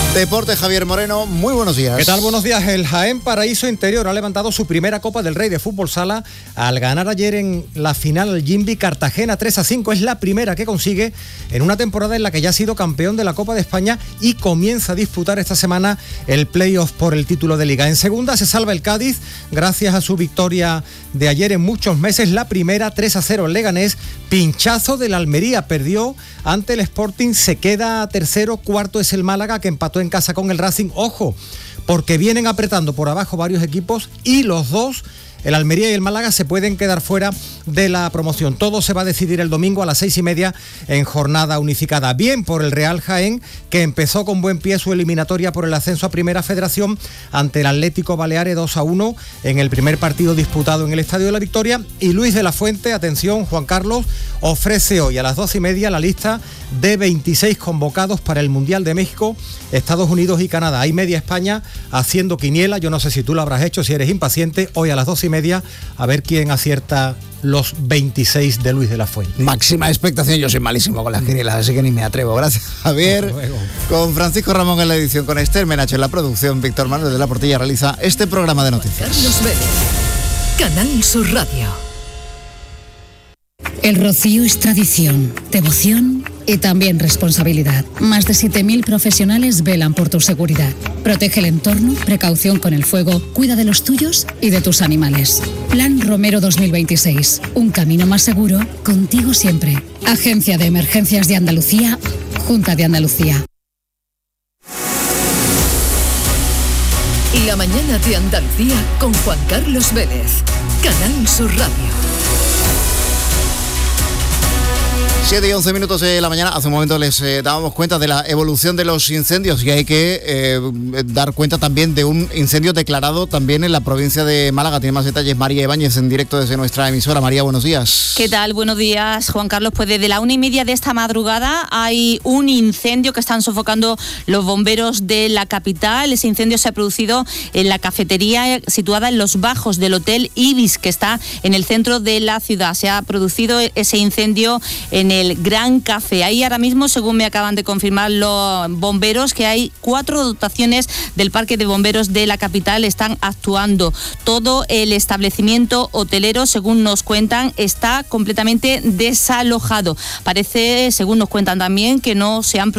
Deporte, Javier Moreno, muy buenos días. ¿Qué tal? Buenos días. El Jaén Paraíso Interior ha levantado su primera Copa del Rey de Fútbol Sala al ganar ayer en la final al Jimby Cartagena 3-5. Es la primera que consigue en una temporada en la que ya ha sido campeón de la Copa de España y comienza a disputar esta semana el playoff por el título de Liga. En segunda se salva el Cádiz gracias a su victoria de ayer en muchos meses, la primera 3-0 en Leganés. Pinchazo del Almería, perdió ante el Sporting, se queda tercero. Cuarto es el Málaga, que empató en casa con el Racing. Ojo, porque vienen apretando por abajo varios equipos y los dos, el Almería y el Málaga, se pueden quedar fuera de la promoción. Todo se va a decidir el domingo a las 6:30 en jornada unificada. Bien por el Real Jaén, que empezó con buen pie su eliminatoria por el ascenso a Primera Federación ante el Atlético Baleares 2-1 en el primer partido disputado en el Estadio de la Victoria. Y Luis de la Fuente, atención Juan Carlos, ofrece hoy a las 12:30 la lista de 26 convocados para el Mundial de México, Estados Unidos y Canadá. Hay media España haciendo quiniela, yo no sé si tú lo habrás hecho, si eres impaciente, hoy a las 12:30, a ver quién acierta los 26 de Luis de la Fuente. Máxima expectación, yo soy malísimo con las quinielas, así que ni me atrevo. Gracias, Javier. Con Francisco Ramón en la edición, con Esther Menacho en la producción, Víctor Manuel de la Portilla realiza este programa de noticias. Carlos Vélez, Canal Sur Radio. El Rocío es tradición, devoción y también responsabilidad. Más de 7.000 profesionales velan por tu seguridad. Protege el entorno, precaución con el fuego, cuida de los tuyos y de tus animales. Plan Romero 2026. Un camino más seguro, contigo siempre. Agencia de Emergencias de Andalucía, Junta de Andalucía. La mañana de Andalucía con Juan Carlos Vélez. Canal Sur Radio. 7:11 de la mañana. Hace un momento les dábamos cuenta de la evolución de los incendios y hay que dar cuenta también de un incendio declarado también en la provincia de Málaga. Tiene más detalles María Ibáñez en directo desde nuestra emisora. María, buenos días. ¿Qué tal? Buenos días, Juan Carlos. Pues desde la 1:30 de esta madrugada hay un incendio que están sofocando los bomberos de la capital. Ese incendio se ha producido en la cafetería situada en los bajos del Hotel Ibis, que está en el centro de la ciudad. Se ha producido ese incendio en el Gran Café. Ahí ahora mismo, según me acaban de confirmar los bomberos, que hay 4 dotaciones del Parque de Bomberos de la capital, están actuando. Todo el establecimiento hotelero, según nos cuentan, está completamente desalojado. Parece, según nos cuentan también, que no se han producido